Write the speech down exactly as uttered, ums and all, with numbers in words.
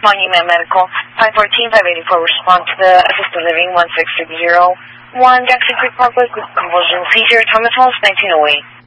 Monument Medical, five fourteen, five eighty-four, respond to the assisted living, one six six zero one Jackson Creek Parkway, convulsion seizure, Thomas Holmes, nineteen oh eight.